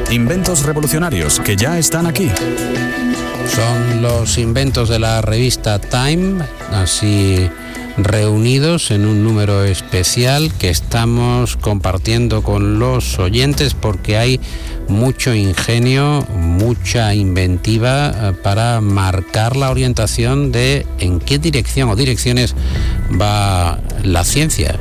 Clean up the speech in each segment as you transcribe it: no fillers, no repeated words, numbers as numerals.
Inventos revolucionarios que ya están aquí. Son los inventos de la revista Time, así reunidos en un número especial que estamos compartiendo con los oyentes porque hay mucho ingenio, mucha inventiva para marcar la orientación de en qué dirección o direcciones va la ciencia,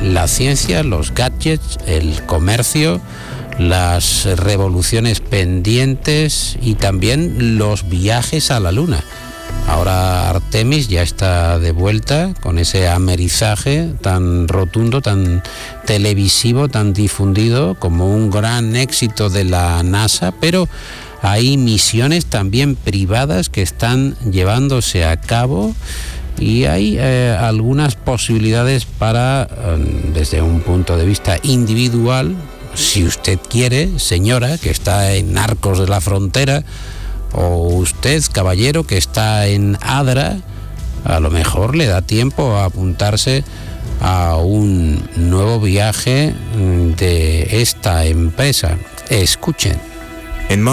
los gadgets, el comercio, las revoluciones pendientes y también los viajes a la Luna. Ahora Artemis ya está de vuelta con ese amerizaje tan rotundo, tan televisivo, tan difundido como un gran éxito de la NASA, pero hay misiones también privadas que están llevándose a cabo y hay algunas posibilidades para, desde un punto de vista individual, si usted quiere, señora, que está en Arcos de la Frontera, o usted, caballero, que está en Adra, a lo mejor le da tiempo a apuntarse a un nuevo viaje de esta empresa. Escuchen. En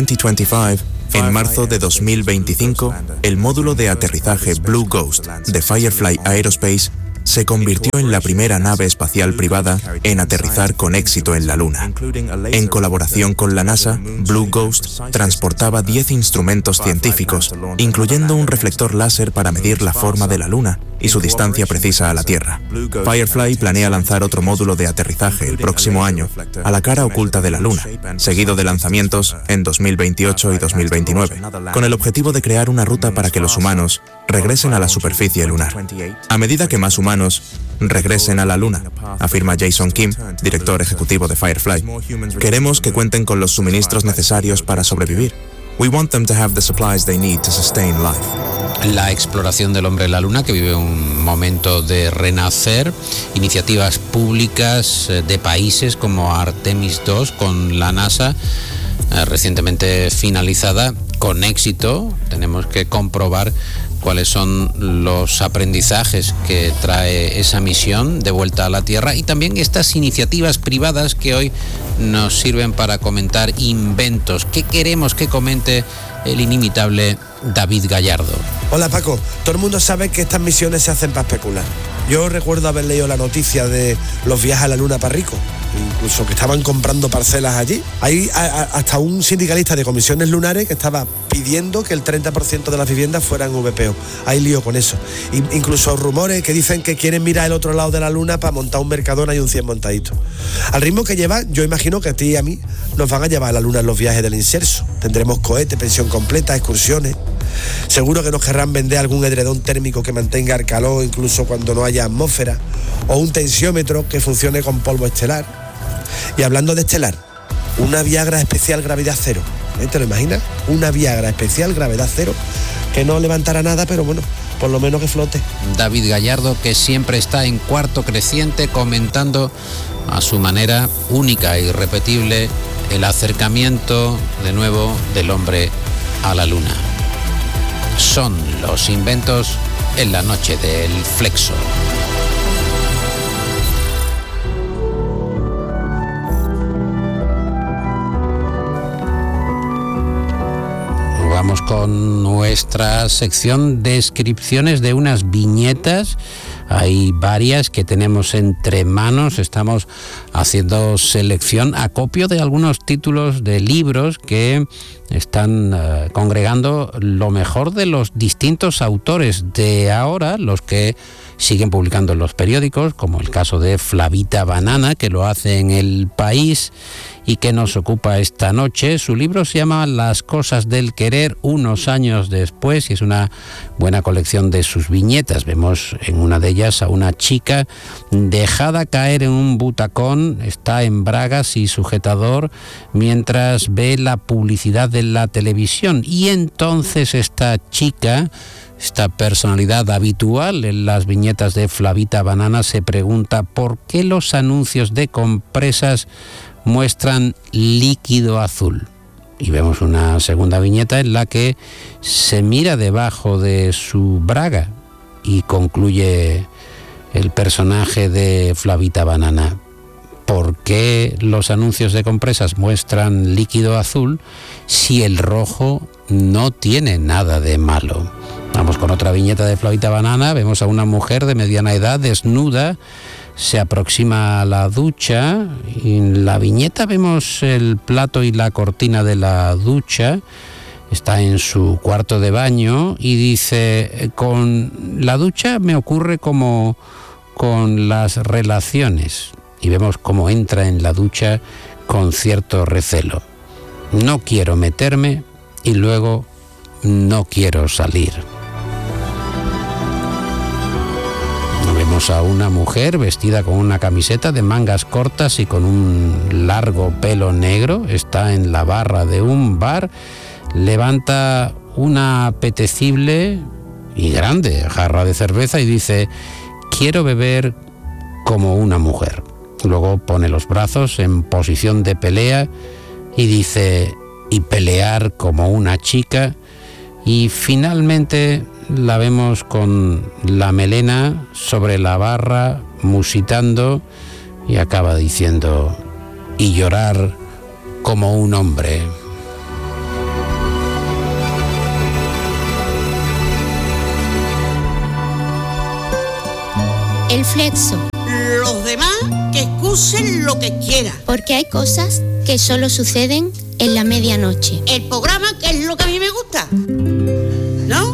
marzo de 2025, el módulo de aterrizaje Blue Ghost de Firefly Aerospace se convirtió en la primera nave espacial privada en aterrizar con éxito en la Luna. En colaboración con la NASA, Blue Ghost transportaba 10 instrumentos científicos, incluyendo un reflector láser para medir la forma de la Luna y su distancia precisa a la Tierra. Firefly planea lanzar otro módulo de aterrizaje el próximo año a la cara oculta de la Luna, seguido de lanzamientos en 2028 y 2029, con el objetivo de crear una ruta para que los humanos regresen a la superficie lunar. A medida que más humanos regresen a la Luna, afirma Jason Kim, director ejecutivo de Firefly, queremos que cuenten con los suministros necesarios para sobrevivir. We want them to have the supplies they need to sustain life. La exploración del hombre en la Luna, que vive un momento de renacer, iniciativas públicas de países como Artemis II con la NASA, recientemente finalizada con éxito. Tenemos que comprobar cuáles son los aprendizajes que trae esa misión de vuelta a la Tierra y también estas iniciativas privadas que hoy nos sirven para comentar inventos. ¿Qué queremos que comente el inimitable David Gallardo? Hola Paco, todo el mundo sabe que estas misiones se hacen para especular. Yo recuerdo haber leído la noticia de los viajes a la Luna para ricos, incluso que estaban comprando parcelas allí. Hay hasta un sindicalista de comisiones lunares que estaba pidiendo que el 30% de las viviendas fueran VPO. Hay lío con eso. Incluso rumores que dicen que quieren mirar el otro lado de la Luna para montar un Mercadona y un 100 montadito. Al ritmo que lleva, yo imagino que a ti y a mí nos van a llevar a la Luna en los viajes del inserso. Tendremos cohete, pensión completa, excursiones. Seguro que nos querrán vender algún edredón térmico que mantenga el calor incluso cuando no haya atmósfera, o un tensiómetro que funcione con polvo estelar. Y hablando de estelar, una Viagra especial gravedad cero. ¿Te lo imaginas? Una Viagra especial gravedad cero que no levantará nada, pero bueno, por lo menos que flote. David Gallardo, que siempre está en Cuarto Creciente comentando a su manera única e irrepetible el acercamiento de nuevo del hombre a la Luna. Son los inventos en la noche del Flexo. Vamos con nuestra sección descripciones de unas viñetas. Hay varias que tenemos entre manos. Estamos haciendo selección, acopio de algunos títulos de libros que están congregando lo mejor de los distintos autores de ahora, los que siguen publicando en los periódicos, como el caso de Flavita Banana, que lo hace en El País y que nos ocupa esta noche. Su libro se llama Las cosas del querer unos años después y es una buena colección de sus viñetas. Vemos en una de ellas a una chica dejada caer en un butacón, está en bragas y sujetador mientras ve la publicidad de la televisión, y entonces esta chica, esta personalidad habitual en las viñetas de Flavita Banana, se pregunta por qué los anuncios de compresas muestran líquido azul. Y vemos una segunda viñeta en la que se mira debajo de su braga y concluye el personaje de Flavita Banana: ¿por qué los anuncios de compresas muestran líquido azul si el rojo no tiene nada de malo? Vamos con otra viñeta de Flavita Banana. Vemos a una mujer de mediana edad desnuda, se aproxima a la ducha y en la viñeta vemos el plato y la cortina de la ducha. Está en su cuarto de baño y dice: con la ducha me ocurre como con las relaciones. Y vemos cómo entra en la ducha con cierto recelo. No quiero meterme y luego no quiero salir. Vemos a una mujer vestida con una camiseta de mangas cortas y con un largo pelo negro. Está en la barra de un bar. Levanta una apetecible y grande jarra de cerveza y dice: quiero beber como una mujer. Luego pone los brazos en posición de pelea y dice: y pelear como una chica. Y finalmente la vemos con la melena sobre la barra, musitando, y acaba diciendo: y llorar como un hombre. El flexo. Los demás que excusen lo que quieran. Porque hay cosas que solo suceden en la medianoche. El programa, que es lo que a mí me gusta, ¿no?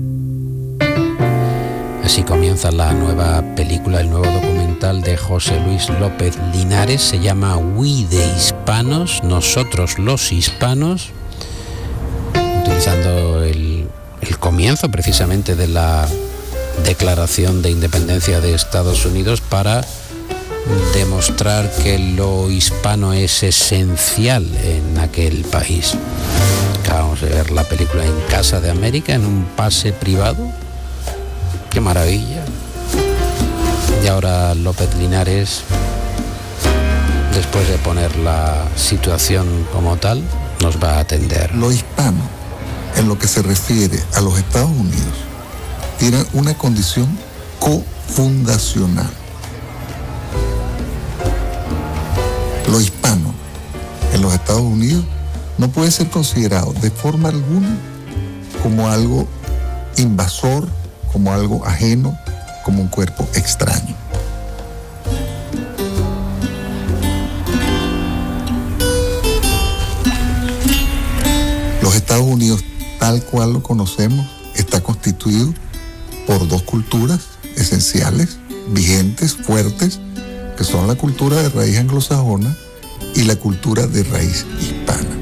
Así comienza la nueva película, el nuevo documental de José Luis López Linares. Se llama We de Hispanos, nosotros los hispanos, utilizando el comienzo precisamente de la Declaración de Independencia de Estados Unidos para demostrar que lo hispano es esencial en aquel país. Acabamos de ver la película en Casa de América, en un pase privado. ¡Qué maravilla! Y ahora López Linares, después de poner la situación como tal, nos va a atender. Lo hispano, en lo que se refiere a los Estados Unidos, tiene una condición cofundacional. Lo hispano en los Estados Unidos no puede ser considerado de forma alguna como algo invasor, como algo ajeno, como un cuerpo extraño. Los Estados Unidos, tal cual lo conocemos, está constituido por dos culturas esenciales, vigentes, fuertes, que son la cultura de raíz anglosajona y la cultura de raíz hispana.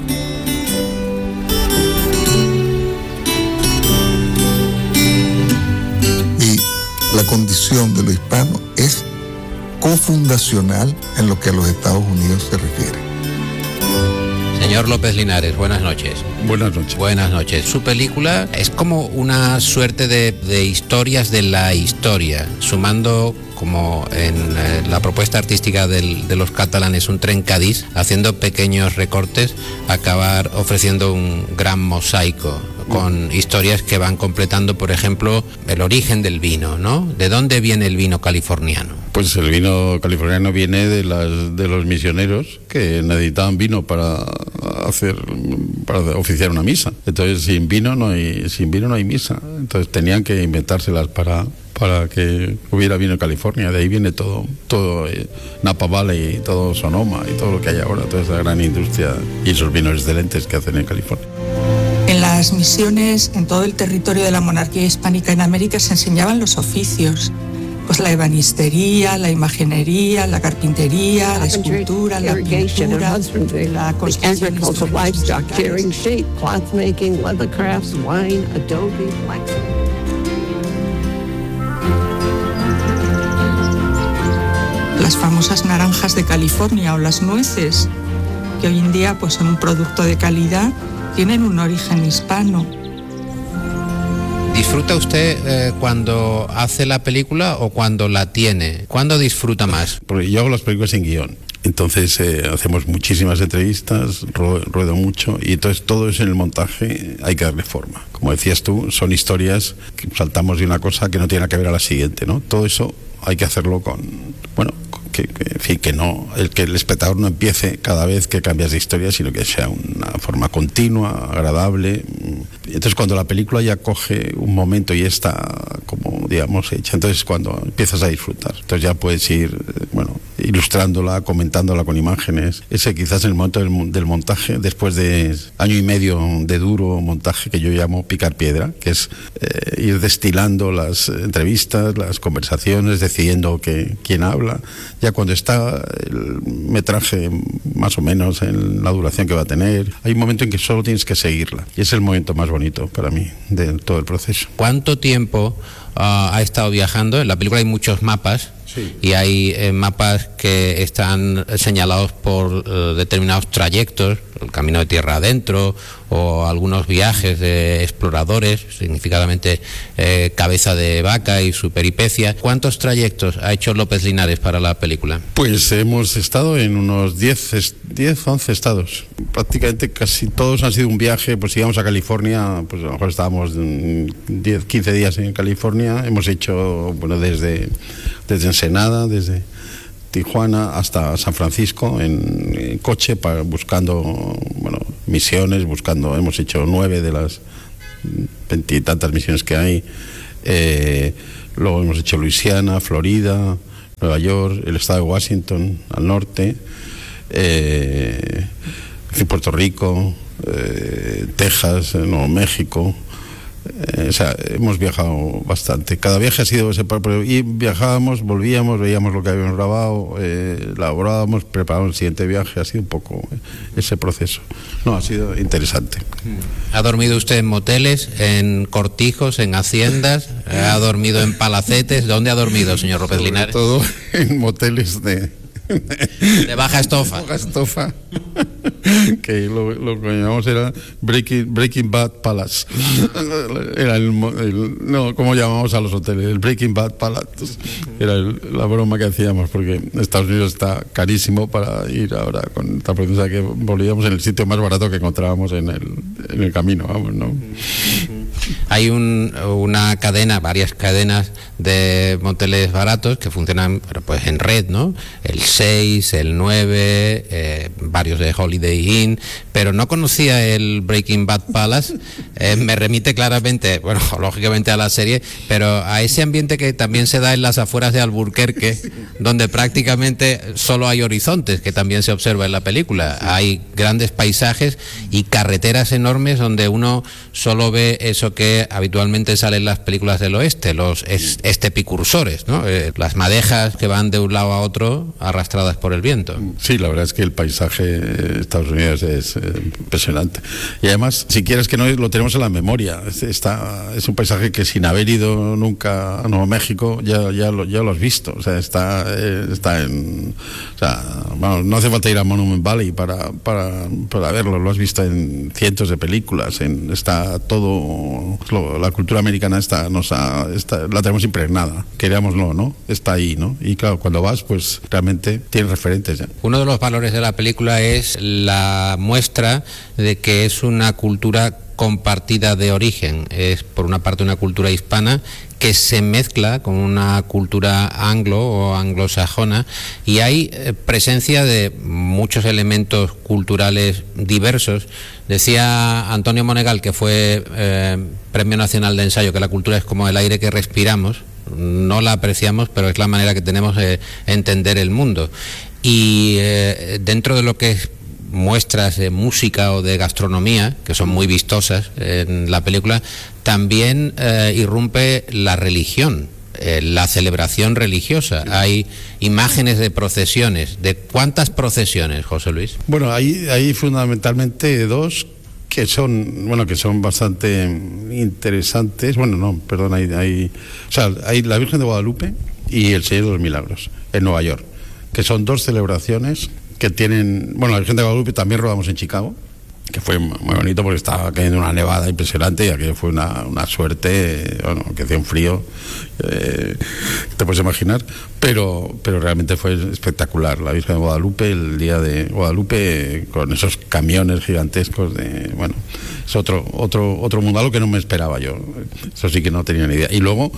Y la condición de lo hispano es cofundacional en lo que a los Estados Unidos se refiere. Señor López Linares, buenas noches. Buenas noches. Buenas noches. Su película es como una suerte de historias de la historia, sumando, como en la propuesta artística de los catalanes, un trencadís, haciendo pequeños recortes, acabar ofreciendo un gran mosaico con historias que van completando, por ejemplo, el origen del vino, ¿no? ¿De dónde viene el vino californiano? Pues el vino californiano viene de los misioneros que necesitaban vino para oficiar una misa. Entonces sin vino no hay misa. Entonces tenían que inventárselas para que hubiera vino en California. De ahí viene todo Napa Valley, todo Sonoma y todo lo que hay ahora, toda esa gran industria y esos vinos excelentes que hacen en California. En las misiones, en todo el territorio de la monarquía hispánica en América, se enseñaban los oficios. Pues la ebanistería, la imaginería, la carpintería, la escultura, la pintura, la construcción. Las famosas naranjas de California o las nueces, que hoy en día pues son un producto de calidad, tienen un origen hispano. ¿Disfruta usted cuando hace la película o cuando la tiene? ¿Cuándo disfruta más? Porque yo hago las películas sin guión. Entonces hacemos muchísimas entrevistas, ruedo mucho, y entonces todo eso en el montaje hay que darle forma. Como decías tú, son historias que saltamos de una cosa que no tiene que ver a la siguiente, ¿no? Todo eso hay que hacerlo en fin, que el espectador no empiece cada vez que cambias de historia, sino que sea una forma continua, agradable. Entonces, cuando la película ya coge un momento y está, como digamos, hecha, entonces cuando empiezas a disfrutar. Entonces ya puedes ir, ilustrándola, comentándola con imágenes. Ese quizás el momento del montaje, después de año y medio de duro montaje, que yo llamo picar piedra, que es ir destilando las entrevistas, las conversaciones, decidiendo quién habla. Ya cuando está el metraje más o menos en la duración que va a tener, hay un momento en que solo tienes que seguirla. Y es el momento más bonito para mí de todo el proceso. ¿Cuánto tiempo ha estado viajando? En la película hay muchos mapas. Sí. Y hay mapas que están señalados por determinados trayectos, el camino de tierra adentro o algunos viajes de exploradores, significadamente Cabeza de Vaca y su peripecia. ¿Cuántos trayectos ha hecho López Linares para la película? Pues hemos estado en unos 10, 11 estados. Prácticamente casi todos han sido un viaje. Pues íbamos a California, pues a lo mejor estábamos 10, 15 días en California. Hemos hecho, desde Ensenada, desde Tijuana hasta San Francisco en coche, buscando misiones, hemos hecho 9 de las 20 y tantas misiones que hay. Luego hemos hecho Luisiana, Florida, Nueva York, el estado de Washington al norte, Puerto Rico, Texas, Nuevo México. Hemos viajado bastante. Cada viaje ha sido separado, y viajábamos, volvíamos, veíamos lo que habíamos grabado, elaborábamos, preparábamos el siguiente viaje. Ha sido un poco ese proceso. Ha sido interesante. ¿Ha dormido usted en moteles, en cortijos, en haciendas? ¿Ha dormido en palacetes? ¿Dónde ha dormido, señor López Linares? Todo en moteles de baja estofa. Baja estofa. Que lo que llamamos era Breaking Bad Palace. Era ¿cómo llamamos a los hoteles? El Breaking Bad Palace. Era la broma que hacíamos, porque Estados Unidos está carísimo para ir ahora con esta provincia, que volvíamos en el sitio más barato que encontrábamos en el camino, vamos, ¿no? Hay una cadena, varias cadenas de moteles baratos que funcionan pues en red, ¿no? El 6, el 9, varios de Holiday Inn, pero no conocía el Breaking Bad Palace. Me remite claramente, lógicamente a la serie, pero a ese ambiente que también se da en las afueras de Albuquerque, donde prácticamente solo hay horizontes, que también se observa en la película. Hay grandes paisajes y carreteras enormes donde uno solo ve eso que habitualmente sale en las películas del oeste, los estepicursores, ¿no? Las madejas que van de un lado a otro arrastradas por el viento. Sí, la verdad es que el paisaje de Estados Unidos es impresionante. Y además, si quieres que no, lo tenemos en la memoria. Es un paisaje que sin haber ido nunca a Nuevo México ya lo has visto. O sea, está en... O sea, no hace falta ir a Monument Valley para verlo. Lo has visto en cientos de películas. Está todo... La cultura americana la tenemos impregnada. Querámoslo, ¿no? Está ahí, ¿no? Y claro, cuando vas, pues realmente tienes referentes ya. Uno de los valores de la película es la muestra de que es una cultura compartida de origen. Es por una parte una cultura hispana que se mezcla con una cultura anglo o anglosajona, y hay presencia de muchos elementos culturales diversos. Decía Antonio Monegal, que fue Premio Nacional de Ensayo, que la cultura es como el aire que respiramos. No la apreciamos, pero es la manera que tenemos de entender el mundo. Y dentro de lo que es muestras de música o de gastronomía, que son muy vistosas en la película, también irrumpe la religión, la celebración religiosa. Hay imágenes de procesiones. ¿De cuántas procesiones, José Luis? Bueno, hay fundamentalmente 2 que son bastante interesantes. Hay la Virgen de Guadalupe y el Señor de los Milagros en Nueva York, que son 2 celebraciones que tienen... La Virgen de Guadalupe también rodamos en Chicago, que fue muy bonito porque estaba cayendo una nevada impresionante, y aquello fue una suerte, que hacía un frío, te puedes imaginar, pero realmente fue espectacular. La Virgen de Guadalupe, el día de Guadalupe, con esos camiones gigantescos es otro mundo, algo que no me esperaba yo. Eso sí que no tenía ni idea. Y luego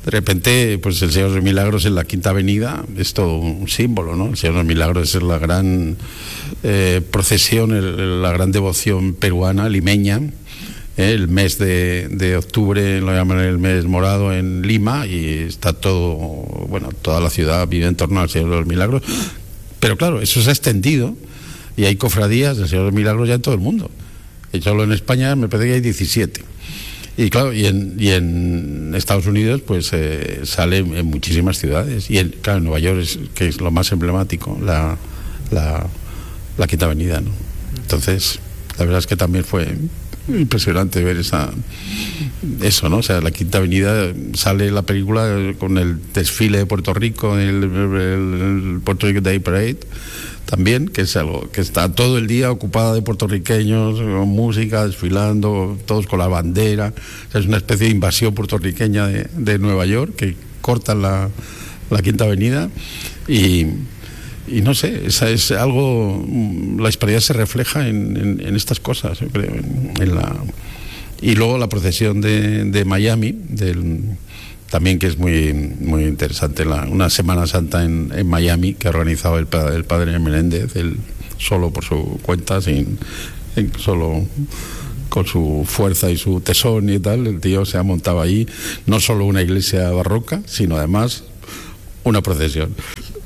De repente, pues el Señor de los Milagros en la Quinta Avenida es todo un símbolo, ¿no? El Señor de los Milagros es la gran procesión, la gran devoción peruana, limeña. El mes de octubre lo llaman el mes morado en Lima, y está todo, bueno, toda la ciudad vive en torno al Señor de los Milagros. Pero claro, eso se ha extendido y hay cofradías del Señor de los Milagros ya en todo el mundo. Y solo en España me parece que hay 17. Y claro, y en Estados Unidos pues sale en muchísimas ciudades. Y claro, en Nueva York que es lo más emblemático, la Quinta Avenida, ¿no? Entonces, la verdad es que también fue impresionante ver eso, ¿no? O sea, la Quinta Avenida, sale la película con el desfile de Puerto Rico, el Puerto Rico Day Parade, también, que es algo que está todo el día ocupada de puertorriqueños, con música, desfilando, todos con la bandera. O sea, es una especie de invasión puertorriqueña de Nueva York, que cortan la Quinta Avenida y no sé, esa es algo, la hispanidad se refleja en estas cosas, yo creo, y luego la procesión de Miami, también, que es muy, muy interesante, una Semana Santa en Miami que ha organizado el padre Menéndez, él solo por su cuenta, solo con su fuerza y su tesón y tal. El tío se ha montado ahí no solo una iglesia barroca, sino además una procesión.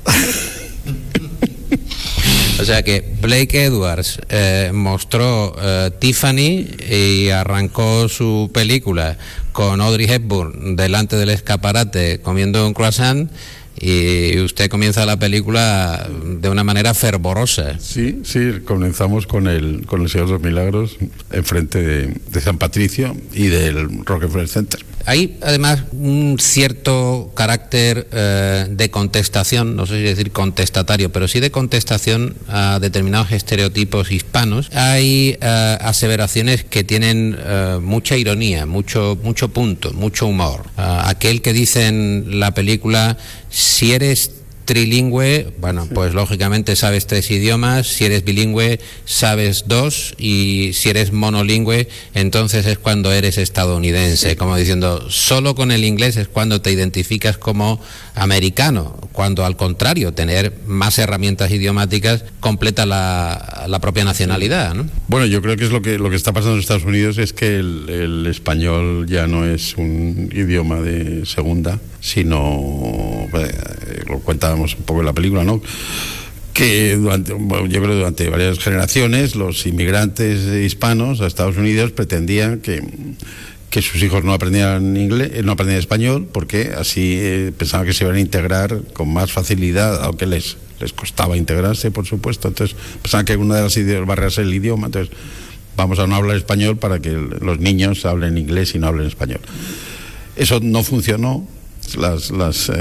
O sea que Blake Edwards mostró Tiffany y arrancó su película con Audrey Hepburn delante del escaparate comiendo un croissant, y usted comienza la película de una manera fervorosa. Sí, comenzamos con el Señor de los Milagros enfrente de San Patricio y del Rockefeller Center. Hay además un cierto carácter de contestación, no sé si decir contestatario, pero sí de contestación a determinados estereotipos hispanos. Hay aseveraciones que tienen mucha ironía, mucho punto, mucho humor. Aquel que dice en la película: si eres trilingüe, bueno, pues lógicamente sabes 3 idiomas, si eres bilingüe sabes 2, y si eres monolingüe entonces es cuando eres estadounidense, como diciendo, solo con el inglés es cuando te identificas como americano, cuando al contrario, tener más herramientas idiomáticas completa la propia nacionalidad, ¿no? Bueno, yo creo que es lo que está pasando en Estados Unidos, es que el español ya no es un idioma de segunda, sino, lo cuentábamos un poco en la película, ¿no?, que yo creo durante varias generaciones los inmigrantes hispanos a Estados Unidos pretendían que sus hijos no aprendieran inglés, no aprendieran español, porque así pensaban que se iban a integrar con más facilidad, aunque les costaba integrarse, por supuesto. Entonces pensaban que una de las barreras es el idioma, entonces vamos a no hablar español para que los niños hablen inglés y no hablen español. Eso no funcionó. Las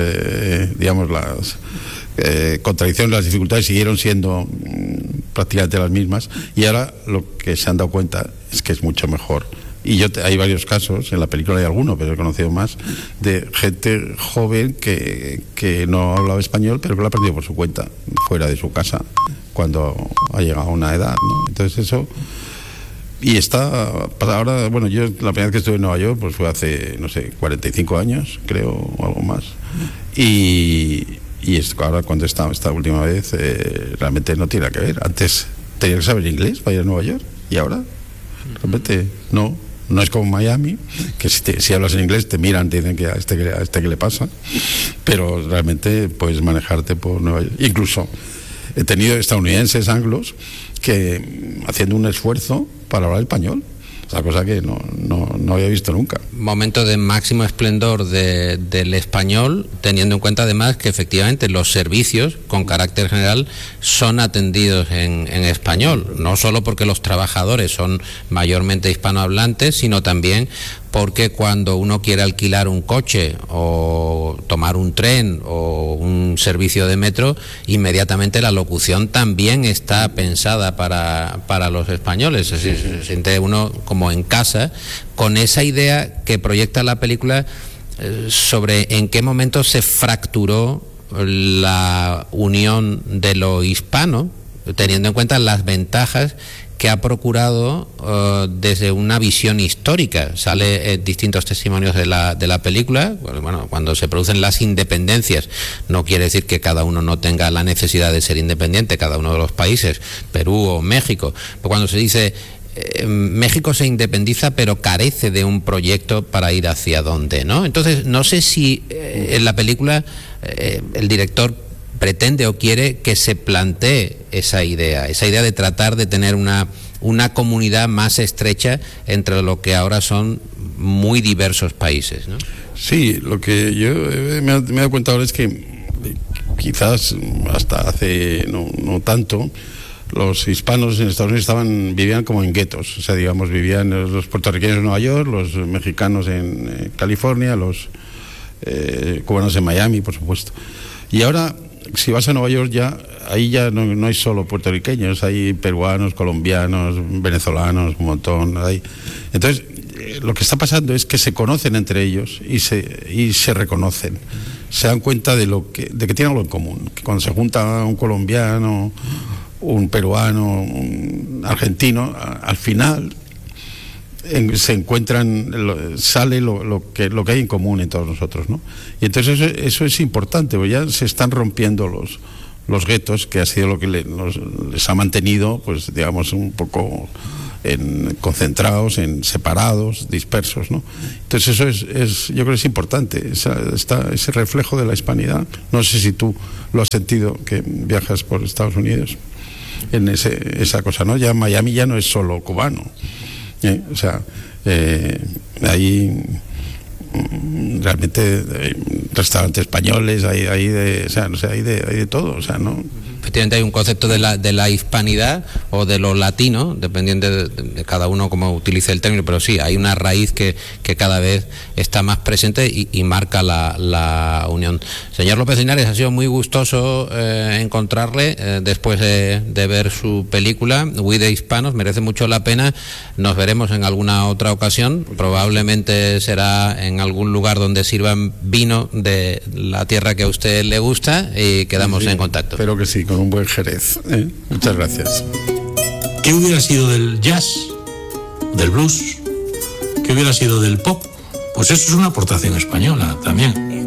contradicciones, las dificultades siguieron siendo prácticamente las mismas, y ahora lo que se han dado cuenta es que es mucho mejor. Y hay varios casos, en la película hay alguno, pero he conocido más, de gente joven que no hablaba español, pero que lo ha aprendido por su cuenta, fuera de su casa, cuando ha llegado a una edad, ¿no? Entonces eso... Y está ahora, bueno, yo la primera vez que estuve en Nueva York pues fue hace, no sé, 45 años, creo, o algo más. Y esto ahora, cuando esta última vez, realmente no tiene nada que ver. Antes tenía que saber inglés para ir a Nueva York, y ahora realmente no es como Miami, que si hablas en inglés te miran, te dicen que a este que le pasa, pero realmente puedes manejarte por Nueva York. Incluso he tenido estadounidenses anglos que haciendo un esfuerzo para hablar español, esa cosa que no había visto nunca. Momento de máximo esplendor del español, teniendo en cuenta además que efectivamente los servicios con carácter general son atendidos en español, no solo porque los trabajadores son mayormente hispanohablantes, sino también porque cuando uno quiere alquilar un coche o tomar un tren o un servicio de metro, inmediatamente la locución también está pensada para los españoles. Se siente uno como en casa, con esa idea que proyecta la película sobre en qué momento se fracturó la unión de lo hispano, teniendo en cuenta las ventajas que ha procurado desde una visión histórica. Sale en distintos testimonios de la película. Bueno, cuando se producen las independencias, no quiere decir que cada uno no tenga la necesidad de ser independiente, cada uno de los países, Perú o México. Pero cuando se dice México se independiza pero carece de un proyecto para ir hacia dónde, ¿no? Entonces, no sé si en la película el director pretende o quiere que se plantee esa idea de tratar de tener una comunidad más estrecha entre lo que ahora son muy diversos países, ¿no? Sí, lo que yo me he dado cuenta ahora es que quizás hasta hace no tanto, los hispanos en Estados Unidos vivían como en guetos, o sea, digamos, vivían los puertorriqueños en Nueva York, los mexicanos en California, los cubanos en Miami, por supuesto. Y ahora, si vas a Nueva York, ahí ya no hay solo puertorriqueños, hay peruanos, colombianos, venezolanos, un montón. Entonces, lo que está pasando es que se conocen entre ellos y se reconocen. Se dan cuenta de que tienen algo en común, que cuando se junta un colombiano, un peruano, un argentino, al final se encuentran, sale lo que hay en común en todos nosotros, ¿no? Y entonces eso es importante, porque ya se están rompiendo los guetos, que ha sido lo que les ha mantenido, pues digamos, un poco concentrados, separados, dispersos, ¿no? Entonces eso yo creo que es importante, ese reflejo de la hispanidad. No sé si tú lo has sentido, que viajas por Estados Unidos, en esa cosa, ¿no? Ya Miami ya no es solo cubano, o sea, hay realmente restaurantes españoles, hay de todo, o sea, ¿no? Efectivamente hay un concepto de la hispanidad o de lo latino, dependiendo de cada uno cómo utilice el término, pero sí, hay una raíz que cada vez está más presente y marca la unión. Señor López Linares, ha sido muy gustoso encontrarle después de ver su película, We the Hispanos, merece mucho la pena. Nos veremos en alguna otra ocasión, probablemente será en algún lugar donde sirvan vino de la tierra que a usted le gusta y quedamos en contacto. Espero que sí, con un buen Jerez. Muchas gracias. ¿Qué hubiera sido del jazz, del blues? ¿Qué hubiera sido del pop? Pues eso es una aportación española también.